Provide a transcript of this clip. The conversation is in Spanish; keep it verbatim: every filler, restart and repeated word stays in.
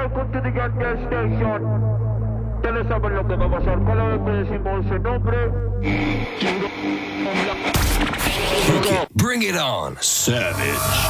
welcome to the Gas Station. Ustedes saben lo que va a pasar cada vez que decimos ese nombre. Bring it on, Savage.